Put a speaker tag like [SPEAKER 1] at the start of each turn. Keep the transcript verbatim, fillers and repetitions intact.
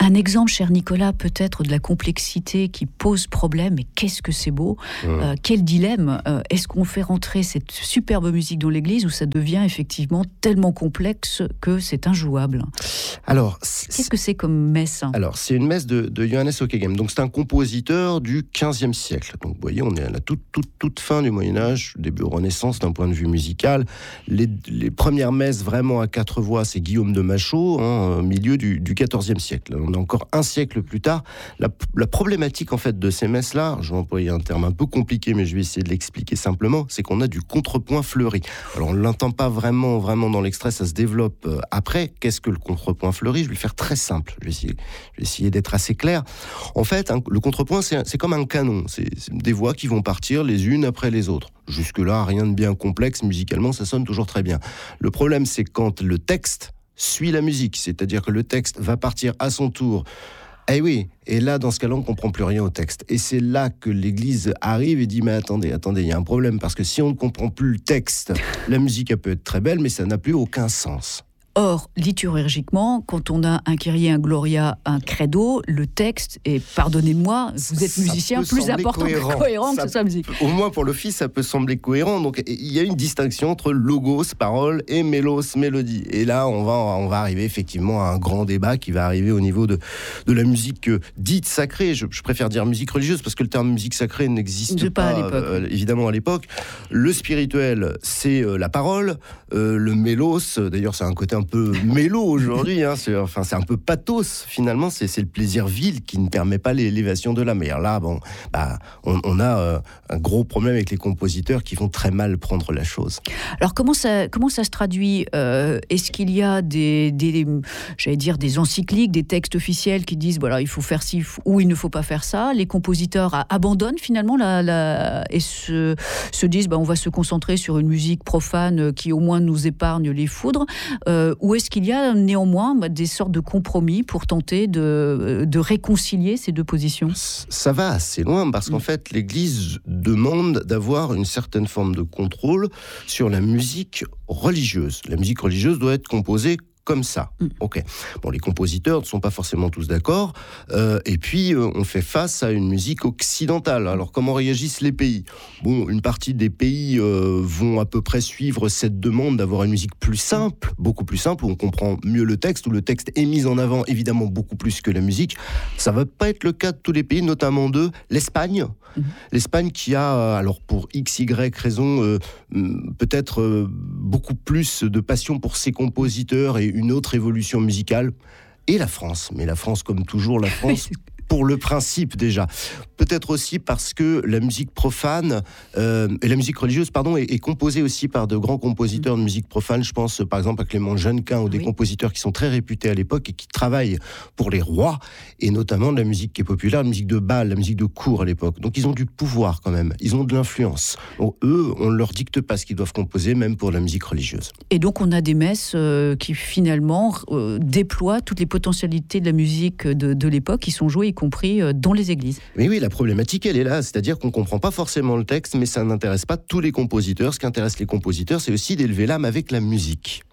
[SPEAKER 1] Un exemple, cher Nicolas, peut-être de la complexité qui pose problème, et qu'est-ce que c'est beau, mmh. euh, quel dilemme, euh, est-ce qu'on fait rentrer cette superbe musique dans l'église ou ça devient effectivement tellement complexe que c'est injouable?
[SPEAKER 2] Alors,
[SPEAKER 1] qu'est-ce que c'est comme messe?
[SPEAKER 2] Alors, c'est une messe de, de Johannes Ockeghem, donc c'est un compositeur du quinzième siècle, donc vous voyez, on est à la toute, toute, toute fin du Moyen-Âge, début Renaissance d'un point de vue musical. Les, les premières messes vraiment à quatre voix, c'est Guillaume de Machaut, hein, au milieu du, du quatorzième siècle. On est encore un siècle plus tard. La, la problématique en fait de ces messes-là, je vais employer un terme un peu compliqué, mais je vais essayer de l'expliquer simplement, c'est qu'on a du contrepoint fleuri. Alors on ne l'entend pas vraiment, vraiment dans l'extrait, ça se développe euh, après. Qu'est-ce que le contrepoint fleuri? Je vais le faire très simple, je vais essayer, je vais essayer d'être assez clair. En fait, hein, le contrepoint, c'est, c'est comme un canon, c'est, c'est des voix qui vont partir les unes après les autres. Jusque-là, rien de bien complexe, musicalement, ça sonne toujours très bien. Le problème, c'est quand le texte suit la musique, c'est-à-dire que le texte va partir à son tour. Eh oui, et là, dans ce cas-là, on ne comprend plus rien au texte. Et c'est là que l'Église arrive et dit, mais attendez, attendez, il y a un problème, parce que si on ne comprend plus le texte, la musique, elle peut être très belle, mais ça n'a plus aucun sens.
[SPEAKER 1] Or, liturgiquement, quand on a un Kyrie, un Gloria, un Credo, le texte, et pardonnez-moi, vous êtes musicien, plus important cohérent. que cohérent
[SPEAKER 2] ça,
[SPEAKER 1] que sa musique.
[SPEAKER 2] Au moins pour le fils, ça peut sembler cohérent. Donc il y a une distinction entre logos, parole, et mélos, mélodie. Et là, on va, on va arriver effectivement à un grand débat qui va arriver au niveau de, de la musique dite sacrée. Je, je préfère dire musique religieuse, parce que le terme musique sacrée n'existe pas,
[SPEAKER 1] pas à l'époque.
[SPEAKER 2] Euh, évidemment à l'époque. Le spirituel, c'est euh, la parole. Euh, le mélos, d'ailleurs, c'est un côté un peu mélo aujourd'hui, hein, c'est, enfin, c'est un peu pathos finalement, c'est, c'est le plaisir vil qui ne permet pas l'élévation de l'âme. Et là, bon, bah, on, on a euh, un gros problème avec les compositeurs qui vont très mal prendre la chose.
[SPEAKER 1] Alors comment ça, comment ça se traduit euh, Est-ce qu'il y a des, des, j'allais dire des encycliques, des textes officiels qui disent voilà, il faut faire ci ou il ne faut pas faire ça? Les compositeurs a, abandonnent finalement la, la, et se, se disent bah, on va se concentrer sur une musique profane qui au moins nous épargne les foudres, euh, ou est-ce qu'il y a néanmoins bah, des sortes de compromis pour tenter de, de réconcilier ces deux positions?
[SPEAKER 2] Ça va assez loin, parce qu'en mmh. fait, l'Église demande d'avoir une certaine forme de contrôle sur la musique religieuse. La musique religieuse doit être composée comme ça. Mmh. Ok. Bon, les compositeurs ne sont pas forcément tous d'accord. Euh, et puis, euh, on fait face à une musique occidentale. Alors, comment réagissent les pays? Bon, une partie des pays euh, vont à peu près suivre cette demande d'avoir une musique plus simple, beaucoup plus simple, où on comprend mieux le texte, où le texte est mis en avant, évidemment, beaucoup plus que la musique. Ça ne va pas être le cas de tous les pays, notamment de l'Espagne. Mmh. L'Espagne qui a, alors pour X, Y raison, euh, peut-être euh, beaucoup plus de passion pour ses compositeurs et une autre évolution musicale, et la France. Mais la France, comme toujours, la France, pour le principe déjà. Peut-être aussi parce que la musique profane, euh, et la musique religieuse, pardon, est, est composée aussi par de grands compositeurs de musique profane. Je pense par exemple à Clément Jeannequin, ou des oui. compositeurs qui sont très réputés à l'époque et qui travaillent pour les rois, et notamment de la musique qui est populaire, la musique de bal, la musique de cour à l'époque. Donc ils ont du pouvoir quand même, ils ont de l'influence. Donc eux, on ne leur dicte pas ce qu'ils doivent composer, même pour la musique religieuse.
[SPEAKER 1] Et donc on a des messes euh, qui finalement euh, déploient toutes les potentialités de la musique de, de l'époque, qui sont jouées y compris euh, dans les églises.
[SPEAKER 2] Mais oui, la problématique, elle est là, c'est-à-dire qu'on ne comprend pas forcément le texte, mais ça n'intéresse pas tous les compositeurs. Ce qui intéresse les compositeurs, c'est aussi d'élever l'âme avec la musique.